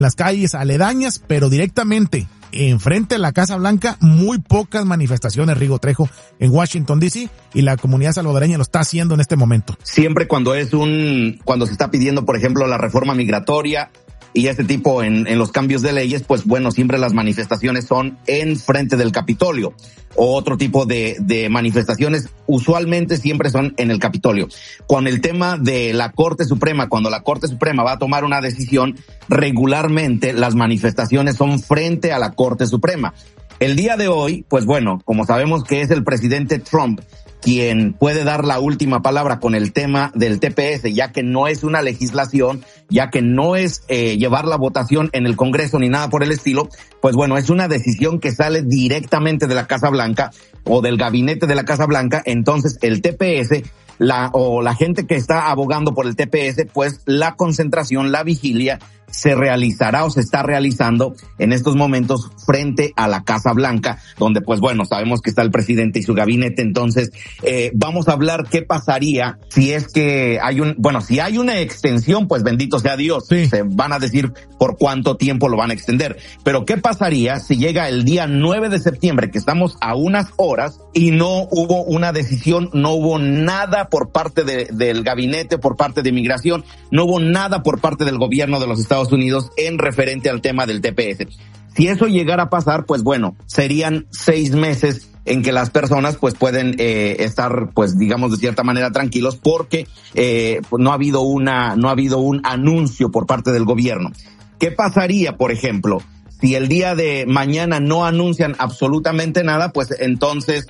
las calles aledañas, pero directamente enfrente de la Casa Blanca, muy pocas manifestaciones, Rigo Trejo, en Washington D.C., y la comunidad salvadoreña lo está haciendo en este momento. Siempre cuando se está pidiendo, por ejemplo, la reforma migratoria y este tipo en los cambios de leyes, pues bueno, siempre las manifestaciones son en frente del Capitolio. O otro tipo de manifestaciones, usualmente siempre son en el Capitolio. Con el tema de la Corte Suprema, cuando la Corte Suprema va a tomar una decisión, regularmente las manifestaciones son frente a la Corte Suprema. El día de hoy, pues bueno, como sabemos que es el presidente Trump quien puede dar la última palabra con el tema del TPS, ya que no es una legislación, ya que no es llevar la votación en el Congreso ni nada por el estilo, pues bueno, es una decisión que sale directamente de la Casa Blanca o del gabinete de la Casa Blanca. Entonces el TPS, la gente que está abogando por el TPS, pues la concentración, la vigilia, se realizará o se está realizando en estos momentos frente a la Casa Blanca, donde pues bueno, sabemos que está el presidente y su gabinete. Entonces vamos a hablar qué pasaría si es que si hay una extensión, pues bendito sea Dios, sí. Se van a decir por cuánto tiempo lo van a extender, pero qué pasaría si llega el día 9 de septiembre, que estamos a unas horas, y no hubo una decisión, no hubo nada por parte del gabinete, por parte de inmigración, no hubo nada por parte del gobierno de los Estados Unidos en referente al tema del TPS. Si eso llegara a pasar, pues bueno, serían 6 meses en que las personas pues pueden estar, pues digamos de cierta manera tranquilos, porque no ha habido un anuncio por parte del gobierno. ¿Qué pasaría, por ejemplo, si el día de mañana no anuncian absolutamente nada? Pues entonces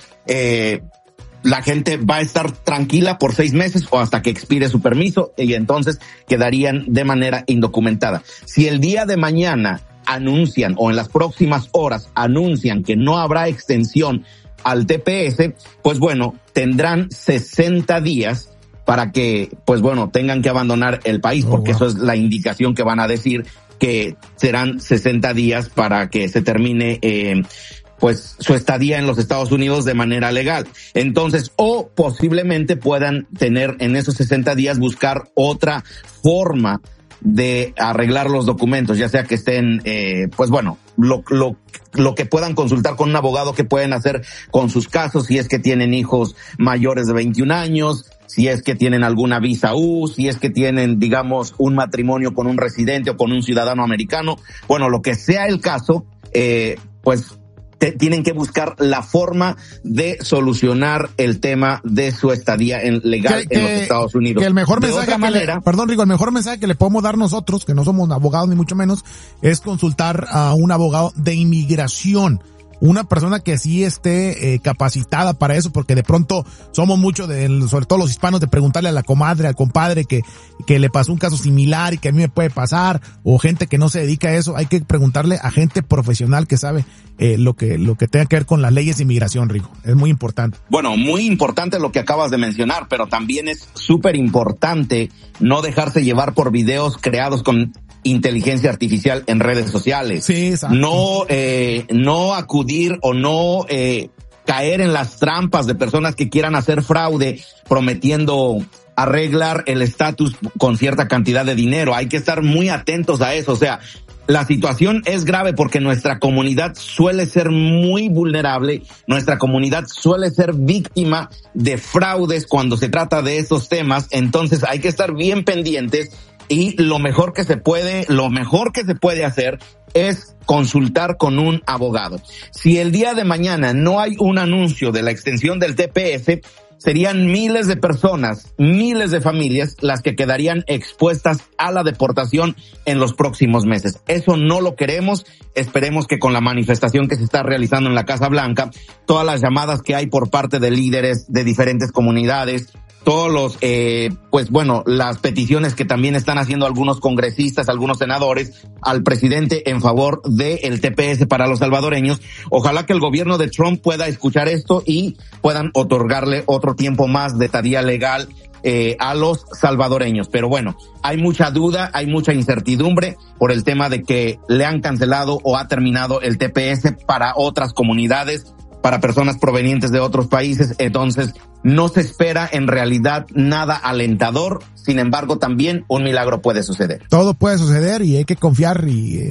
la gente va a estar tranquila por 6 meses o hasta que expire su permiso, y entonces quedarían de manera indocumentada. Si el día de mañana anuncian, o en las próximas horas anuncian, que no habrá extensión al TPS, pues bueno, tendrán 60 días para que, pues bueno, tengan que abandonar el país, porque eso es la indicación que van a decir, que serán 60 días para que se termine pues su estadía en los Estados Unidos de manera legal. Entonces, o posiblemente puedan tener en esos 60 días buscar otra forma de arreglar los documentos, ya sea que estén, pues bueno, lo que puedan consultar con un abogado, que pueden hacer con sus casos, si es que tienen hijos mayores de 21 años, si es que tienen alguna visa U, si es que tienen, digamos, un matrimonio con un residente o con un ciudadano americano. Bueno, lo que sea el caso, pues tienen que buscar la forma de solucionar el tema de su estadía legal en los Estados Unidos. Que el mejor mensaje el mejor mensaje que le podemos dar nosotros, que no somos abogados ni mucho menos, es consultar a un abogado de inmigración. Una persona que sí esté capacitada para eso, porque de pronto somos muchos, sobre todo los hispanos, de preguntarle a la comadre, al compadre que le pasó un caso similar y que a mí me puede pasar, o gente que no se dedica a eso. Hay que preguntarle a gente profesional que sabe lo que tenga que ver con las leyes de inmigración, Rigo. Es muy importante. Bueno, muy importante lo que acabas de mencionar, pero también es súper importante no dejarse llevar por videos creados con inteligencia artificial en redes sociales. Sí, exacto. No acudir o no caer en las trampas de personas que quieran hacer fraude prometiendo arreglar el estatus con cierta cantidad de dinero. Hay que estar muy atentos a eso. O sea, la situación es grave porque nuestra comunidad suele ser muy vulnerable, nuestra comunidad suele ser víctima de fraudes cuando se trata de estos temas. Entonces hay que estar bien pendientes. Y lo mejor que se puede hacer es consultar con un abogado. Si el día de mañana no hay un anuncio de la extensión del TPS, serían miles de personas, miles de familias las que quedarían expuestas a la deportación en los próximos meses. Eso no lo queremos. Esperemos que con la manifestación que se está realizando en la Casa Blanca, todas las llamadas que hay por parte de líderes de diferentes comunidades, todos los, las peticiones que también están haciendo algunos congresistas, algunos senadores al presidente en favor del TPS para los salvadoreños. Ojalá que el gobierno de Trump pueda escuchar esto y puedan otorgarle otro tiempo más de estadía legal a los salvadoreños. Pero bueno, hay mucha duda, hay mucha incertidumbre por el tema de que le han cancelado o ha terminado el TPS para otras comunidades para personas provenientes de otros países. Entonces, no se espera en realidad nada alentador. Sin embargo, también un milagro puede suceder. Todo puede suceder y hay que confiar y